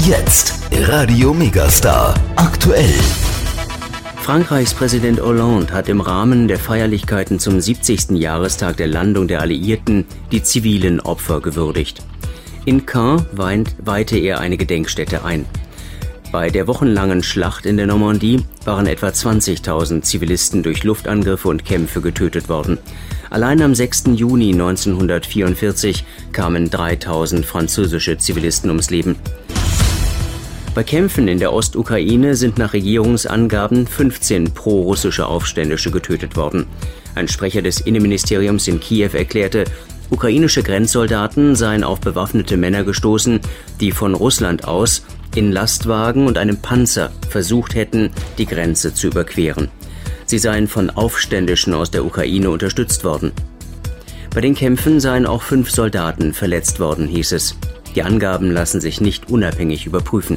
Jetzt Radio Megastar aktuell. Frankreichs Präsident Hollande hat im Rahmen der Feierlichkeiten zum 70. Jahrestag der Landung der Alliierten die zivilen Opfer gewürdigt. In Caen weihte er eine Gedenkstätte ein. Bei der wochenlangen Schlacht in der Normandie waren etwa 20.000 Zivilisten durch Luftangriffe und Kämpfe getötet worden. Allein am 6. Juni 1944 kamen 3.000 französische Zivilisten ums Leben. Bei Kämpfen in der Ostukraine sind nach Regierungsangaben 15 pro-russische Aufständische getötet worden. Ein Sprecher des Innenministeriums in Kiew erklärte, ukrainische Grenzsoldaten seien auf bewaffnete Männer gestoßen, die von Russland aus in Lastwagen und einem Panzer versucht hätten, die Grenze zu überqueren. Sie seien von Aufständischen aus der Ukraine unterstützt worden. Bei den Kämpfen seien auch 5 Soldaten verletzt worden, hieß es. Die Angaben lassen sich nicht unabhängig überprüfen.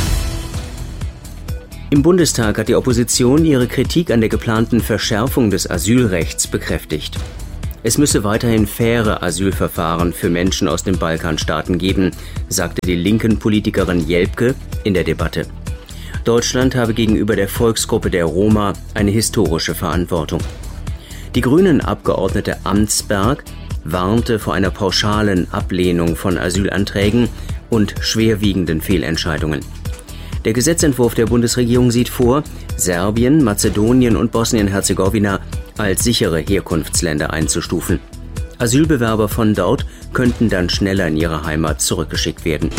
Im Bundestag hat die Opposition ihre Kritik an der geplanten Verschärfung des Asylrechts bekräftigt. Es müsse weiterhin faire Asylverfahren für Menschen aus den Balkanstaaten geben, sagte die linken Politikerin Jelpke in der Debatte. Deutschland habe gegenüber der Volksgruppe der Roma eine historische Verantwortung. Die Grünen-Abgeordnete Amtsberg warnte vor einer pauschalen Ablehnung von Asylanträgen und schwerwiegenden Fehlentscheidungen. Der Gesetzentwurf der Bundesregierung sieht vor, Serbien, Mazedonien und Bosnien-Herzegowina als sichere Herkunftsländer einzustufen. Asylbewerber von dort könnten dann schneller in ihre Heimat zurückgeschickt werden.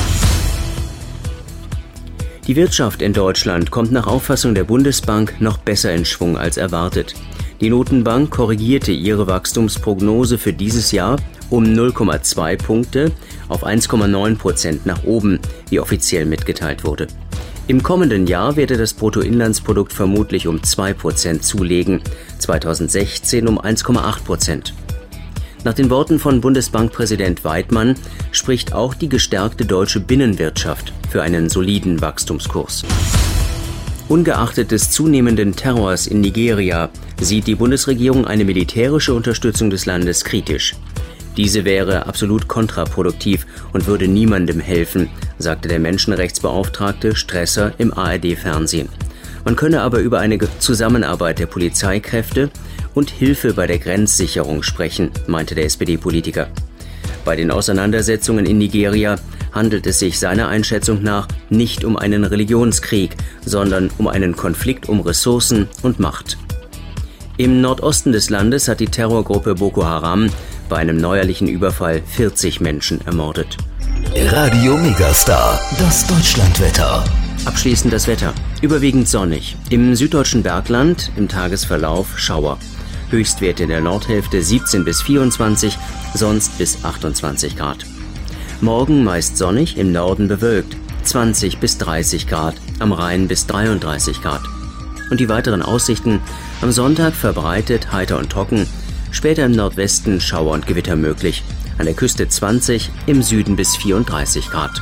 Die Wirtschaft in Deutschland kommt nach Auffassung der Bundesbank noch besser in Schwung als erwartet. Die Notenbank korrigierte ihre Wachstumsprognose für dieses Jahr um 0,2 Punkte auf 1,9% nach oben, wie offiziell mitgeteilt wurde. Im kommenden Jahr werde das Bruttoinlandsprodukt vermutlich um 2% zulegen, 2016 um 1,8%. Nach den Worten von Bundesbankpräsident Weidmann spricht auch die gestärkte deutsche Binnenwirtschaft für einen soliden Wachstumskurs. Ungeachtet des zunehmenden Terrors in Nigeria sieht die Bundesregierung eine militärische Unterstützung des Landes kritisch. Diese wäre absolut kontraproduktiv und würde niemandem helfen, sagte der Menschenrechtsbeauftragte Stresser im ARD-Fernsehen. Man könne aber über eine Zusammenarbeit der Polizeikräfte und Hilfe bei der Grenzsicherung sprechen, meinte der SPD-Politiker. Bei den Auseinandersetzungen in Nigeria handelt es sich seiner Einschätzung nach nicht um einen Religionskrieg, sondern um einen Konflikt um Ressourcen und Macht. Im Nordosten des Landes hat die Terrorgruppe Boko Haram bei einem neuerlichen Überfall 40 Menschen ermordet. Radio Megastar, das Deutschlandwetter. Abschließend das Wetter. Überwiegend sonnig. Im süddeutschen Bergland im Tagesverlauf Schauer. Höchstwerte in der Nordhälfte 17 bis 24, sonst bis 28 Grad. Morgen meist sonnig, im Norden bewölkt. 20 bis 30 Grad, am Rhein bis 33 Grad. Und die weiteren Aussichten: am Sonntag verbreitet, heiter und trocken, später im Nordwesten Schauer und Gewitter möglich. An der Küste 20, im Süden bis 34 Grad.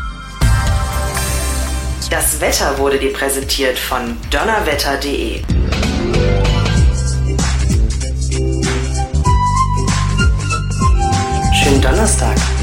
Das Wetter wurde dir präsentiert von donnerwetter.de. Schönen Donnerstag.